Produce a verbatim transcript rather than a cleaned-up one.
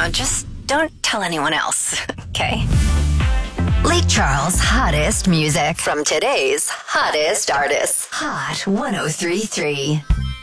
know, just don't tell anyone else, okay? Lake Charles' hottest music from today's hottest artists. Hot one oh three point three.